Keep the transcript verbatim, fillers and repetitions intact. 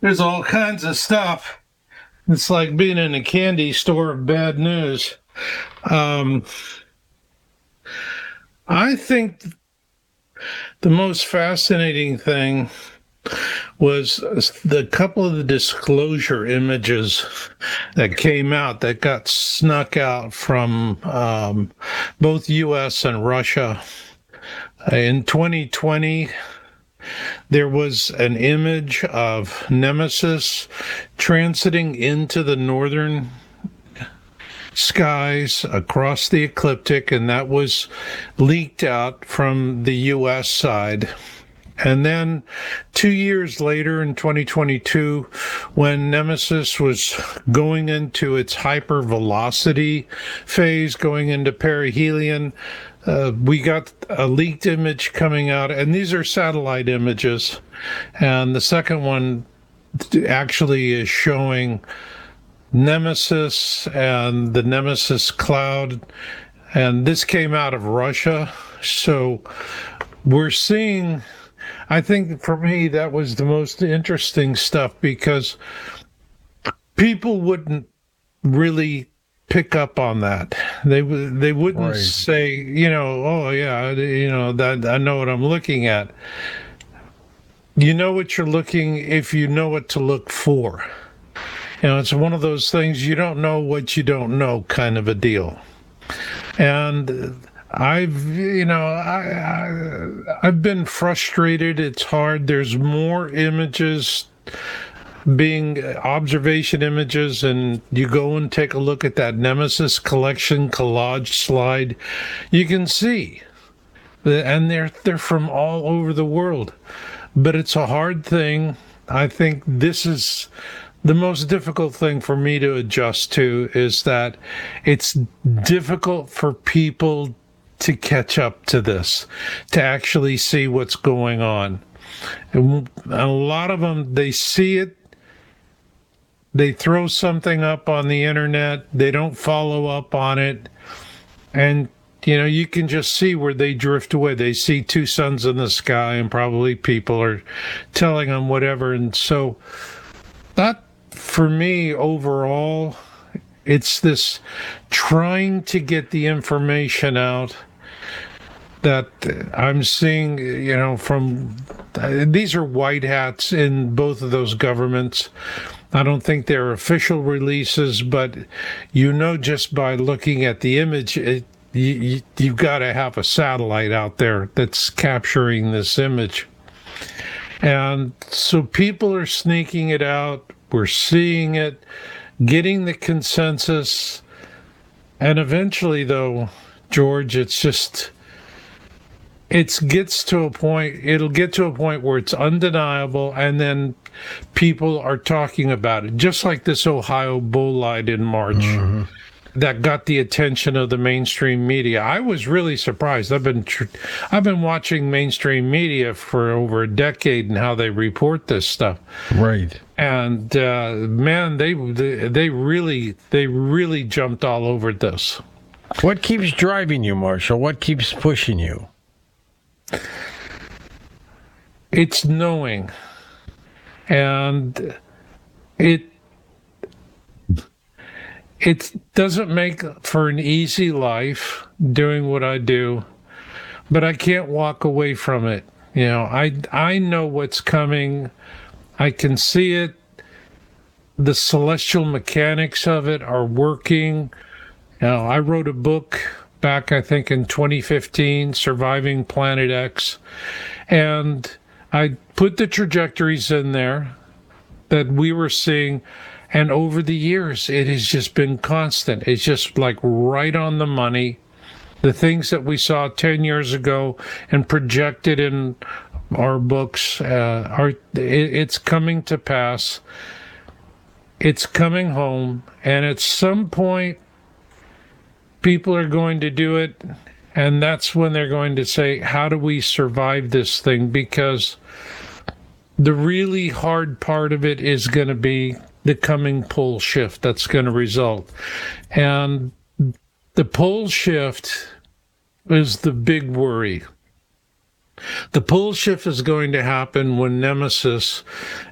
There's all kinds of stuff. It's like being in a candy store of bad news. Um, I think the most fascinating thing was the couple of the disclosure images that came out that got snuck out from um, both U S and Russia. In twenty twenty, there was an image of Nemesis transiting into the northern skies across the ecliptic, and that was leaked out from the U S side. And then two years later, in twenty twenty-two, when Nemesis was going into its hypervelocity phase, going into perihelion, uh, we got a leaked image coming out, and these are satellite images. And the second one actually is showing Nemesis and the Nemesis cloud, and this came out of Russia. So we're seeing, I think for me, that was the most interesting stuff, because people wouldn't really pick up on that. They they wouldn't Right. say, you know, oh yeah, you know, that I know what I'm looking at. You know what you're looking if you know what to look for. You know, it's one of those things, you don't know what you don't know kind of a deal. And I've, you know, I, I, I've been frustrated. It's hard. There's more images being observation images, and you go and take a look at that Nemesis collection collage slide, you can see, and they're they're from all over the world. But it's a hard thing. I think this is the most difficult thing for me to adjust to, is that it's difficult for people to catch up to this, to actually see what's going on. And a lot of them, they see it, they throw something up on the internet, they don't follow up on it, and you know, you can just see where they drift away. They see two suns in the sky, and probably people are telling them whatever. And so that, for me, overall, it's this trying to get the information out that I'm seeing, you know, from, these are white hats in both of those governments. I don't think they're official releases, but you know, just by looking at the image, it, you, you, you've got to have a satellite out there that's capturing this image. And so people are sneaking it out. We're seeing it, getting the consensus. And eventually, though, George, it's just, it gets to a point, it'll get to a point where it's undeniable, and then people are talking about it, just like this Ohio bolide in March. Mm-hmm. That got the attention of the mainstream media. I was really surprised. I've been tr- I've been watching mainstream media for over a decade and how they report this stuff. Right. And uh, man, they they really they really jumped all over this. What keeps driving you, Marshall? What keeps pushing you? It's knowing, and it. It doesn't make for an easy life doing what I do, but I can't walk away from it. You know, I I know what's coming. I can see it. The celestial mechanics of it are working. You know, I wrote a book back, I think, in twenty fifteen, Surviving Planet X, and I put the trajectories in there that we were seeing. And over the years, it has just been constant. It's just like right on the money. The things that we saw ten years ago and projected in our books, uh, are it, it's coming to pass. It's coming home. And at some point, people are going to do it. And that's when they're going to say, how do we survive this thing? Because the really hard part of it is going to be the coming pole shift that's going to result. And the pole shift is the big worry. The pole shift is going to happen when Nemesis